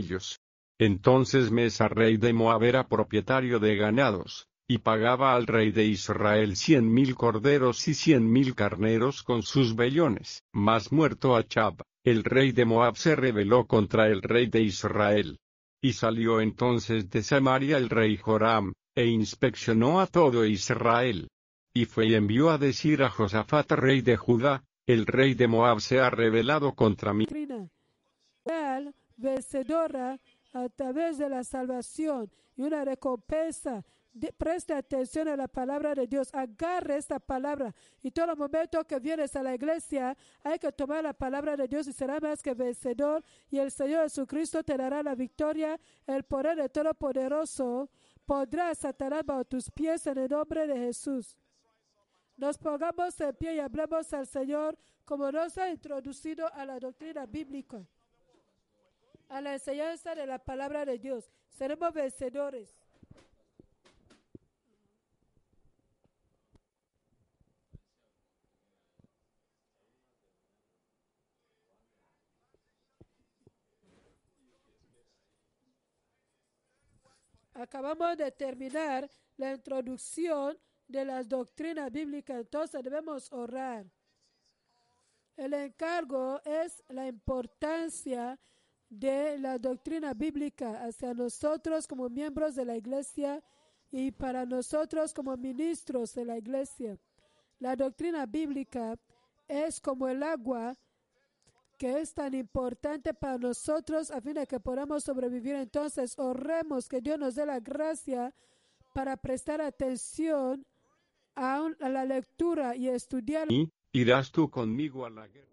ellos. Entonces Mesa, rey de Moab, era propietario de ganados, y pagaba al rey de Israel 100,000 corderos y 100,000 carneros con sus vellones. Mas muerto Achab, el rey de Moab se rebeló contra el rey de Israel. Y salió entonces de Samaria el rey Joram, e inspeccionó a todo Israel. Y fue y envió a decir a Josafat, rey de Judá: el rey de Moab se ha rebelado contra mí. Real, vencedora a través de la salvación y una recompensa. Preste atención a la palabra de Dios, agarre esta palabra, y todo momento que vienes a la iglesia hay que tomar la palabra de Dios y será más que vencedor, y el Señor Jesucristo te dará la victoria. El poder de Todopoderoso pondrá a Satanás bajo tus pies en el nombre de Jesús. Nos pongamos en pie y hablemos al Señor como nos ha introducido a la doctrina bíblica, a la enseñanza de la palabra de Dios. Seremos vencedores. Acabamos de terminar la introducción de las doctrinas bíblicas, entonces debemos orar. El encargo es la importancia de la doctrina bíblica hacia nosotros como miembros de la iglesia y para nosotros como ministros de la iglesia. La doctrina bíblica es como el agua que es tan importante para nosotros a fin de que podamos sobrevivir. Entonces, oremos que Dios nos dé la gracia para prestar atención a la lectura y estudiar. ¿Irás tú conmigo a la guerra?